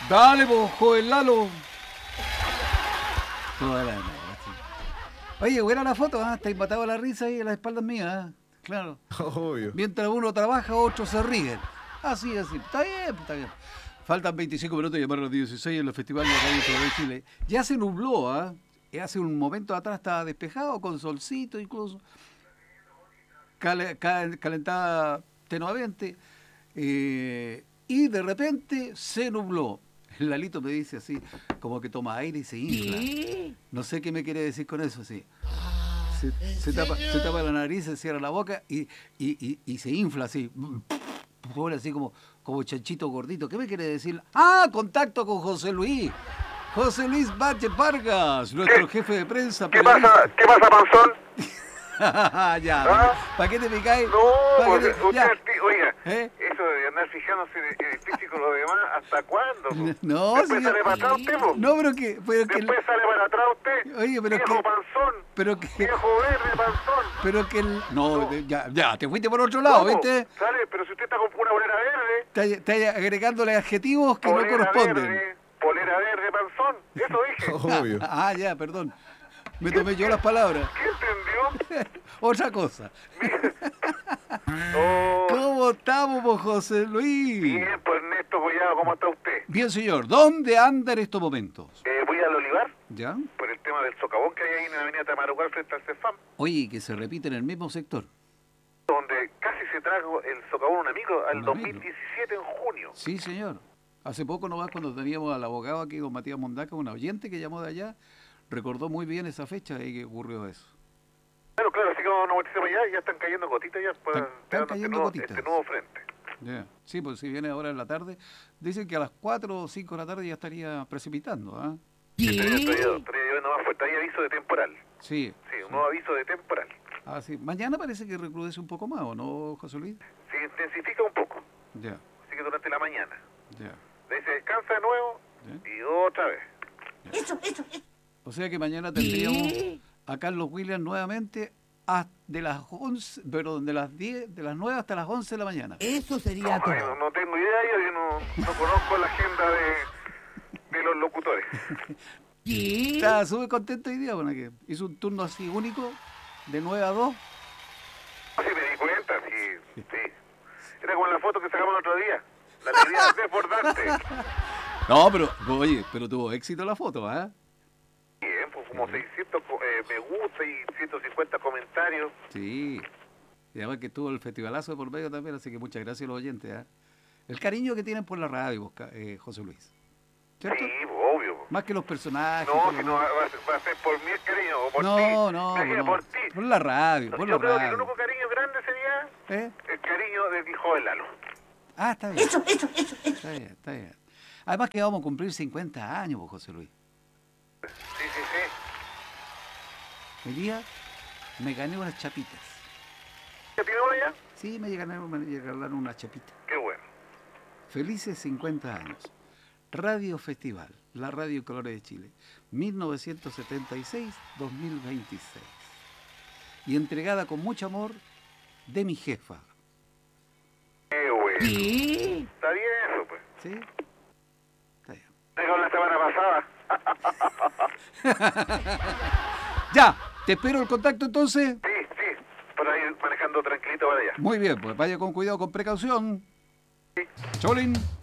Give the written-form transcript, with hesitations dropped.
Dale, vos, joven Lalo. Toda la noche. Oye, buena la foto, ¿ah? Estáis matado a la risa ahí en las espaldas mías, ¿ah? Claro. Obvio. Mientras uno trabaja, otros se ríen. Así. Está bien, está bien. Faltan 25 minutos de llamar a las 16 en el Festival de Radio Color de Chile. Ya se nubló, ¿ah? Hace un momento atrás estaba despejado, con solcito incluso. Calentaba tenuamente. Y de repente se nubló. El Lalito me dice así, como que toma aire y se infla. ¿Qué? No sé qué me quiere decir con eso, sí. Se tapa la nariz, se cierra la boca y se infla así. Pone así como chanchito gordito. ¿Qué me quiere decir? ¡Ah! Contacto con José Luis. José Luis Bache Vargas, nuestro jefe de prensa. ¿Qué pasa? ¿Qué pasa, Panzón? Ya, ¿Ah? ¿para qué te picáis? No, porque oiga, ¿Eh? eso de andar fijándose en el físico de los demás, ¿hasta cuándo? Po? No, Después sí, sale para atrás usted, po. no, pero que... Después sale para atrás usted. Oye, pero viejo que... panzón. Pero que... Viejo verde, Panzón. Pero que el... No, ya, te fuiste por otro lado, ¿Cómo? ¿viste? Sale, pero si usted está con una bolera verde. Está agregándole adjetivos que no Polera corresponden. verde, polera verde, Panzón. Eso dije. Obvio. Ah, ya, perdón. Me tomé yo las palabras. ¿Qué entendió? Otra cosa. Oh, ¿Cómo estamos, vos, José Luis? bien, pues Ernesto Collado, ¿cómo está usted? Bien, señor. ¿Dónde anda en estos momentos? Voy al Olivar ¿Ya? por el tema del socavón que hay ahí en la avenida Tamarugal frente al CEFAM, Oye, que se repite en el mismo sector. donde casi se trajo el socavón un amigo al Un 2017 en junio. Sí, señor. Hace poco nomás cuando teníamos al abogado aquí, don Matías Mondaca, un oyente que llamó de allá, recordó muy bien esa fecha y que ocurrió eso. Bueno, claro, así que nos metemos allá y ya están cayendo gotitas ya para Están cayendo gotitas. este nuevo frente. Ya. Sí, pues si viene ahora en la tarde, dicen que a las 4 o 5 de la tarde ya estaría precipitando, ¿ah? Estaría ¿Qué? lloviendo más fuerte, hay aviso de temporal. Sí. Sí, un nuevo aviso de temporal. Ah, sí. Mañana parece que recrudece un poco más, ¿o no, José Luis? Se intensifica un poco, Ya, así que durante la mañana. ya. De ahí se descansa de nuevo ¿Ya? y otra vez. Eso. O sea que mañana tendríamos ¿Qué? a Carlos Williams nuevamente de las 11, perdón, de las 10, de las 9 hasta las 11 de la mañana. Eso sería No, todo. no tengo idea, yo no conozco la agenda de los locutores. ¿Qué? Estaba súper contento hoy día, bueno, que hizo un turno así único, de 9 a 2. Sí, me di cuenta, sí. Era como la foto que sacamos el otro día. La alegría es desbordante. No, pero, oye, pero tuvo éxito la foto, ¿ah? Bien, pues como 600 me gusta y 150 comentarios. Sí. Y además que tuvo el festivalazo de por medio también, así que muchas gracias a los oyentes, ¿ah? El cariño que tienen por la radio, José Luis. ¿Cierto? Sí, obvio. Más que los personajes. No, todo que lo no demás. va a ser por mí el cariño, o por ti. No, Imagina, por ti. por la radio, por la Yo creo que el radio. único cariño grande sería ¿Eh? el cariño del hijo de Lalo. Ah, está bien. Eso. Está bien, está bien. Además que vamos a cumplir 50 años, pues, José Luis. Sí. Hoy día me gané unas chapitas. ¿Ya tiene uno ya? Sí, me regalaron unas chapitas. Qué bueno. Felices 50 años. Radio Festival, la Radio Colores de Chile, 1976-2026. Y entregada con mucho amor de mi jefa. Qué bueno. ¿Qué? Está bien eso, pues. ¿Sí? Está bien. Tengo la semana pasada. Ya, te espero el contacto entonces. Sí. Por ahí manejando tranquilito para allá. Muy bien, pues vaya con cuidado, con precaución. Cholín.